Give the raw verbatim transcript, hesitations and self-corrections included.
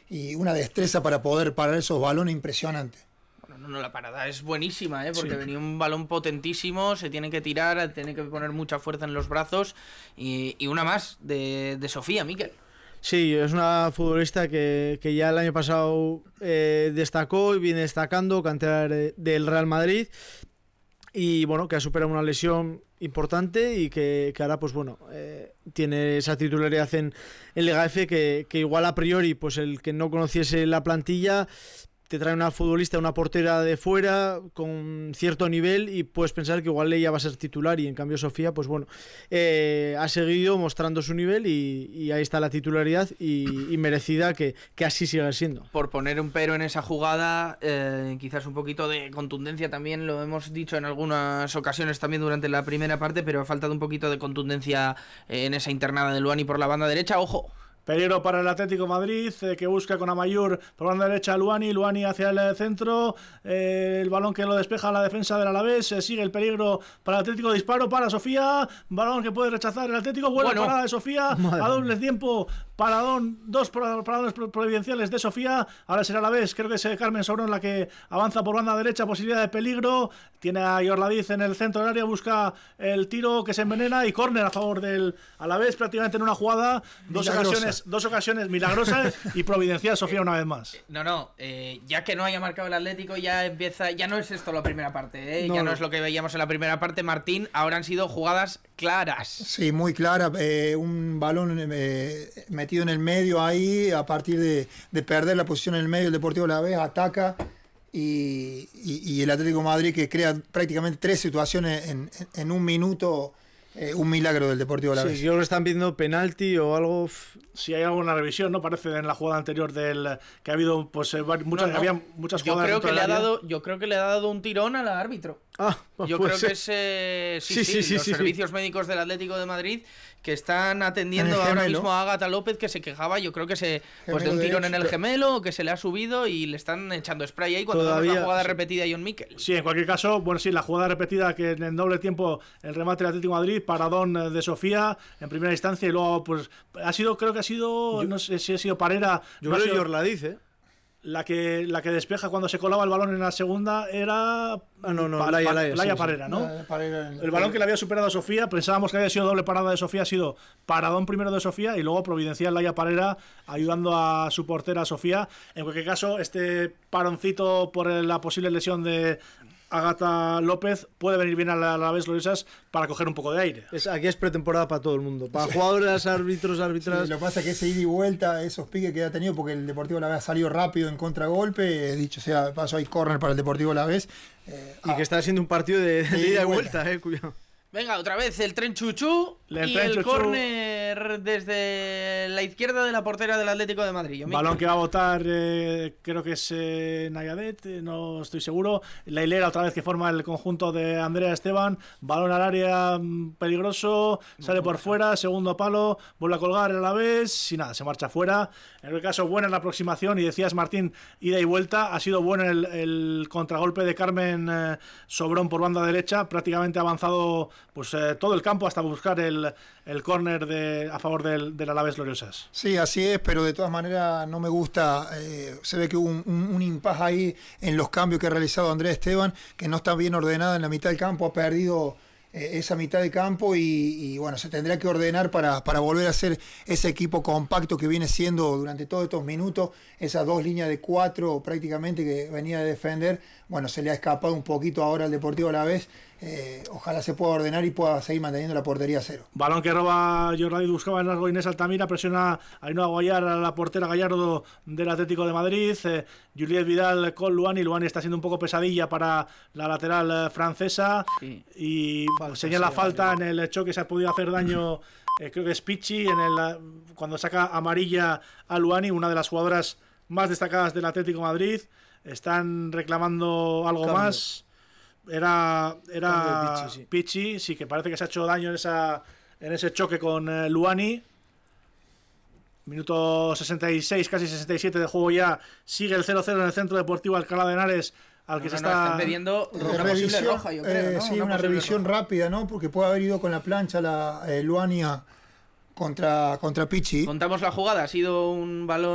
y una destreza para poder parar esos balones impresionante. Bueno, no, no, la parada es buenísima, ¿eh? Porque Sí. venía un balón potentísimo, se tiene que tirar, tiene que poner mucha fuerza en los brazos, y, y una más de, de Sofía, Miquel. Sí, es una futbolista que, que ya el año pasado eh, destacó y viene destacando, cantera del Real Madrid, y bueno, que ha superado una lesión importante y que, que ahora pues bueno eh, tiene esa titularidad en, en Liga F que, que igual a priori pues el que no conociese la plantilla te trae una futbolista, una portera de fuera con cierto nivel y puedes pensar que igual ella va a ser titular, y en cambio Sofía pues bueno eh, ha seguido mostrando su nivel y, y ahí está la titularidad y, y merecida que, que así siga siendo. Por poner un pero en esa jugada, eh, quizás un poquito de contundencia también, lo hemos dicho en algunas ocasiones también durante la primera parte, pero ha faltado un poquito de contundencia en esa internada de Luani por la banda derecha. ¡Ojo! Peligro para el Atlético Madrid, eh, que busca con Amayur por banda derecha a Luani, Luani hacia el centro, eh, el balón que lo despeja la defensa del Alavés, eh, sigue el peligro para el Atlético, disparo para Sofía, balón que puede rechazar el Atlético, buena Bueno. parada de Sofía, Madre a doble tiempo, paradón, dos paradones providenciales de Sofía, ahora será Alavés, creo que es Carmen Sobrón la que avanza por banda derecha, posibilidad de peligro, tiene a Yorladiz en el centro del área, busca el tiro que se envenena y córner a favor del Alavés, prácticamente en una jugada, dos Milagrosa. ocasiones dos ocasiones milagrosas y providencial Sofía una vez más. No, no, eh, ya que no haya marcado el Atlético, ya empieza, ya no es esto la primera parte, ¿eh? No, ya no, no es lo que veíamos en la primera parte, Martín, ahora han sido jugadas claras. Sí, muy clara, eh, un balón eh, metido en el medio ahí, a partir de, de perder la posición en el medio, el Deportivo Alavés ataca y, y, y el Atlético de Madrid, que crea prácticamente tres situaciones en, en, en un minuto, eh, un milagro del Deportivo Alavés. Sí, yo creo que están viendo penalti o algo. Si hay alguna revisión, ¿no? Parece en la jugada anterior del que ha habido pues eh, muchas No, no. había muchas Yo jugadas creo dentro que le del ha área. dado, yo creo que le ha dado un tirón al árbitro. Ah, Yo puede creo ser. que es eh, sí, Sí, sí, sí, sí, los sí, sí. servicios médicos del Atlético de Madrid que están atendiendo En el ahora gemelo. mismo a Ágata López, que se quejaba, yo creo que se pues de Gemelo un tirón en derecho. el gemelo, que se le ha subido y le están echando spray ahí cuando vemos Todavía- la jugada sí. repetida a John Mikel. Sí, en cualquier caso, bueno, sí, la jugada repetida que en el doble tiempo el remate del Atlético de Madrid, paradón eh, de Sofía en primera instancia y luego pues ha sido, creo que ha sido, Yo- no sé si ha sido Parera, Yo no ha creo que sido- Yorladiz, ¿eh? la que la que despeja cuando se colaba el balón en la segunda era Ah, no, no, Pa- Laia, Pa- Laia, sí, sí. Parera, ¿no? Eh, para ir en- El balón que le había superado a Sofía, pensábamos que había sido doble parada de Sofía, ha sido paradón primero de Sofía y luego providencial Laia Parera ayudando a su portera Sofía. En cualquier caso, este paroncito por la posible lesión de Ágata López puede venir bien a la, a la vez Lorisas para coger un poco de aire. Es, aquí es pretemporada para todo el mundo. Para jugadores, árbitros, Sí, árbitras. lo que pasa es que ese ida y vuelta, esos piques que ha tenido, porque el Deportivo Alavés ha salido rápido en contragolpe, eh, dicho sea de paso, hay córner para el Deportivo Alavés. Eh, Y que está haciendo un partido de, de Sí, ida y vuelta. vuelta, eh, cuidado. Venga, otra vez el tren chuchú El y tren el chuchú. córner desde la izquierda de la portera del Atlético de Madrid. John Mikel. Balón que va a botar, eh, creo que es eh, Nayadet, eh, no estoy seguro. La hilera otra vez que forma el conjunto de Andrea Esteban. Balón al área mm, peligroso, sale por fuera, segundo palo, vuelve a colgar a la vez y nada, se marcha fuera. En el caso, buena en la aproximación y decías, Martín, ida y vuelta. Ha sido bueno el, el contragolpe de Carmen eh, Sobrón por banda derecha, prácticamente ha avanzado pues eh, todo el campo hasta buscar el, el córner de, a favor del, del Alavés Gloriosas. Sí, así es, pero de todas maneras no me gusta, eh, se ve que hubo un, un, un impas ahí en los cambios que ha realizado Andrés Esteban, que no está bien ordenada en la mitad del campo, ha perdido eh, esa mitad de campo y, y bueno, se tendrá que ordenar para, para volver a ser ese equipo compacto que viene siendo durante todos estos minutos, esas dos líneas de cuatro prácticamente que venía de defender, bueno, se le ha escapado un poquito ahora al Deportivo Alavés, eh, ojalá se pueda ordenar y pueda seguir manteniendo la portería a cero. Balón que roba Jordi, buscaba en largo Inés Altamira, presiona a Ainhoa Guayar, a la portera Gallardo del Atlético de Madrid. Eh, Juliet Vidal con Luani. Luani está siendo un poco pesadilla para la lateral eh, francesa. Sí. Y Falta, señala sí, falta vale. en el choque, se ha podido hacer daño. Eh, creo que es Pichi en el, cuando saca amarilla a Luani, una de las jugadoras más destacadas del Atlético de Madrid. Están reclamando algo Cambio. más. Era, era Cambio de Pichi, sí. Pichi, sí, que parece que se ha hecho daño en esa en ese choque con eh, Luani. Minuto sesenta y seis, casi sesenta y siete de juego ya. Sigue el cero cero en el Centro Deportivo Alcalá de Henares, al que No, se no, no, está... están pidiendo Eh, una posible revisión, roja, yo creo, eh, ¿no? sí, una, posible revisión roja. rápida, ¿no? Porque puede haber ido con la plancha la eh, Luania contra, contra Pichi. Contamos la jugada, ha sido un balón